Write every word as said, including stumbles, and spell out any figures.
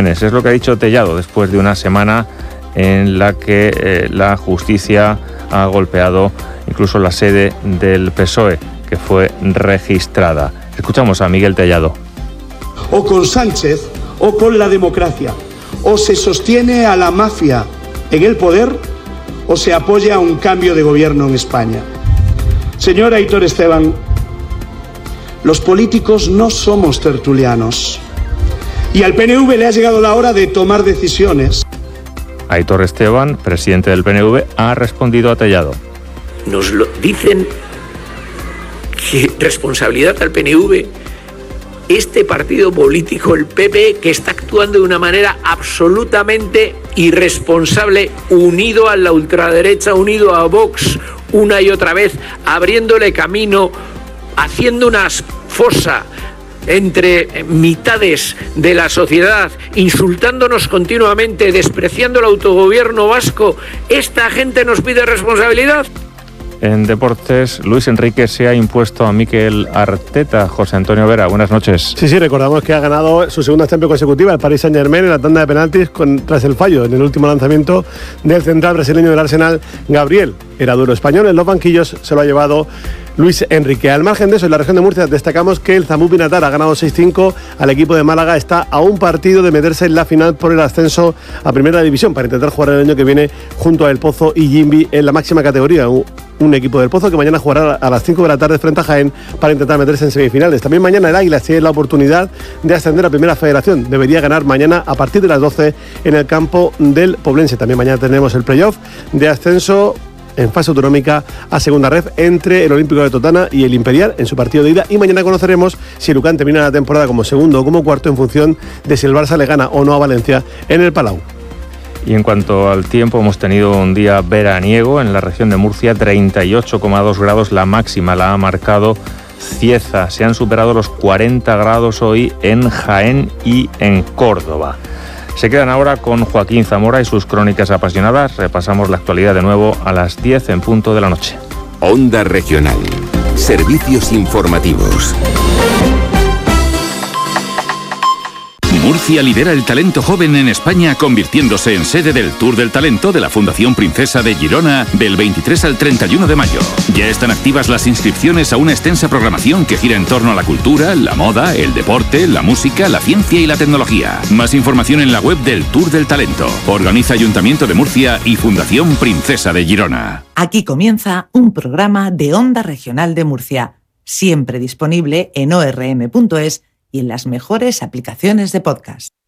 lunes. Es lo que ha dicho Tellado después de una semana en la que eh, la justicia ha golpeado incluso la sede del P S O E, que fue registrada. Escuchamos a Miguel Tellado. O con Sánchez o con la democracia. O se sostiene a la mafia en el poder o se apoya a un cambio de gobierno en España. Señor Aitor Esteban, los políticos no somos tertulianos y al P N V le ha llegado la hora de tomar decisiones. Aitor Esteban, presidente del P N V, ha respondido a Tellado. Nos lo dicen que responsabilidad al P N V, este partido político, el P P, que está actuando de una manera absolutamente irresponsable, unido a la ultraderecha, unido a Vox, una y otra vez, abriéndole camino, haciendo una fosa entre mitades de la sociedad, insultándonos continuamente, despreciando el autogobierno vasco. ¿Esta gente nos pide responsabilidad? En deportes, Luis Enrique se ha impuesto a Mikel Arteta. José Antonio Vera, buenas noches. Sí, sí, recordamos que ha ganado su segunda Champions consecutiva el Paris Saint-Germain en la tanda de penaltis con, tras el fallo en el último lanzamiento del central brasileño del Arsenal, Gabriel. Era duro español, en los banquillos se lo ha llevado Luis Enrique. Al margen de eso, en la región de Murcia destacamos que el Zambu Pinatar ha ganado seis cinco al equipo de Málaga. Está a un partido de meterse en la final por el ascenso a Primera División para intentar jugar el año que viene junto a El Pozo y Jimbi en la máxima categoría. Un equipo del Pozo que mañana jugará a las cinco de la tarde frente a Jaén para intentar meterse en semifinales. También mañana el Águila tiene la oportunidad de ascender a Primera Federación. Debería ganar mañana a partir de las doce en el campo del Poblense. También mañana tenemos el playoff de ascenso en fase autonómica a Segunda Ref entre el Olímpico de Totana y el Imperial en su partido de ida, y mañana conoceremos si Lucán termina la temporada como segundo o como cuarto en función de si el Barça le gana o no a Valencia en el Palau. Y en cuanto al tiempo, hemos tenido un día veraniego en la región de Murcia, treinta y ocho coma dos grados, la máxima la ha marcado Cieza. Se han superado los cuarenta grados hoy en Jaén y en Córdoba. Se quedan ahora con Joaquín Zamora y sus crónicas apasionadas. Repasamos la actualidad de nuevo a las diez en punto de la noche. Onda Regional. Servicios informativos. Murcia lidera el talento joven en España, convirtiéndose en sede del Tour del Talento de la Fundación Princesa de Girona del veintitrés al treinta y uno de mayo. Ya están activas las inscripciones a una extensa programación que gira en torno a la cultura, la moda, el deporte, la música, la ciencia y la tecnología. Más información en la web del Tour del Talento. Organiza Ayuntamiento de Murcia y Fundación Princesa de Girona. Aquí comienza un programa de Onda Regional de Murcia, siempre disponible en o r m punto es y en las mejores aplicaciones de podcast.